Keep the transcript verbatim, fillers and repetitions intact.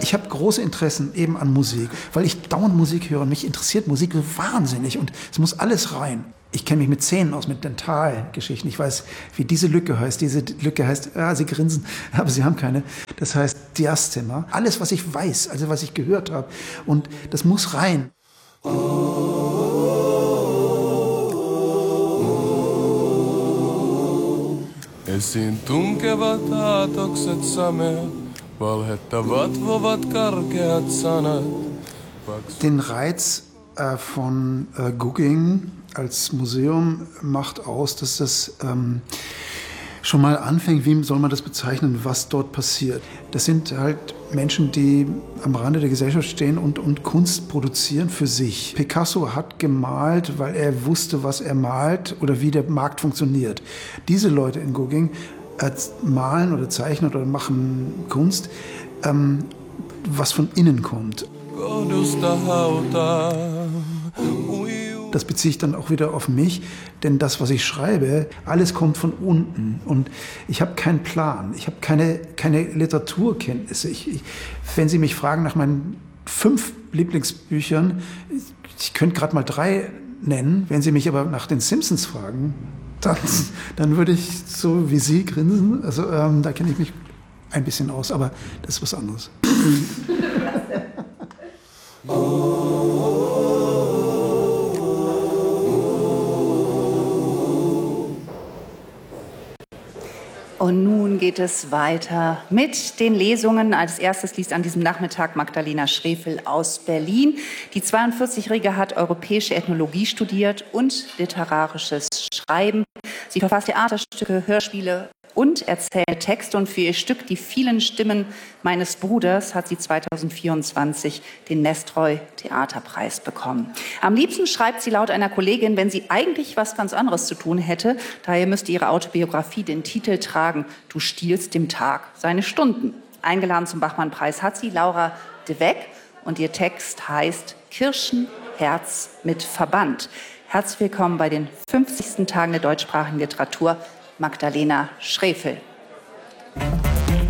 ich habe große Interessen eben an Musik, weil ich dauernd Musik höre und mich interessiert Musik so wahnsinnig und es muss alles rein. Ich kenne mich mit Zähnen aus, mit Dentalgeschichten. Ich weiß, wie diese Lücke heißt. Diese Lücke heißt, ja, Sie grinsen, aber Sie haben keine. Das heißt Diastema. Alles, was ich weiß, also was ich gehört habe. Und das muss rein. Esiin tunkevat aatokset sameat, valhettavat vovat karkeat sanat. Den Reiz äh, von äh, Gugging als Museum macht aus, dass das ähm, schon mal anfängt, wie soll man das bezeichnen, was dort passiert. Das sind halt Menschen, die am Rande der Gesellschaft stehen und, und Kunst produzieren für sich. Picasso hat gemalt, weil er wusste, was er malt oder wie der Markt funktioniert. Diese Leute in Gugging äh, malen oder zeichnen oder machen Kunst, ähm, was von innen kommt. Das beziehe ich dann auch wieder auf mich, denn das, was ich schreibe, alles kommt von unten und ich habe keinen Plan, ich habe keine, keine Literaturkenntnisse. Ich, ich, wenn Sie mich fragen nach meinen fünf Lieblingsbüchern, ich könnte gerade mal drei nennen, wenn Sie mich aber nach den Simpsons fragen, dann, dann würde ich so wie Sie grinsen, also ähm, da kenne ich mich ein bisschen aus, aber das ist was anderes. Und nun geht es weiter mit den Lesungen. Als erstes liest an diesem Nachmittag Magdalena Schrefel aus Berlin. Die zweiundvierzigjährige hat europäische Ethnologie studiert und literarisches Schreiben. Sie verfasst Theaterstücke, Hörspiele und erzählt Texte. Und für ihr Stück Die vielen Stimmen meines Bruders hat sie zweitausendvierundzwanzig den Nestroy Theaterpreis bekommen. Am liebsten schreibt sie laut einer Kollegin, wenn sie eigentlich was ganz anderes zu tun hätte. Daher müsste ihre Autobiografie den Titel tragen: Du stiehlst dem Tag seine Stunden. Eingeladen zum Bachmann-Preis hat sie Laura de Weck und ihr Text heißt Kirchenherz mit Verband. Herzlich willkommen bei den fünfzigsten Tagen der deutschsprachigen Literatur, Magdalena Schrefel.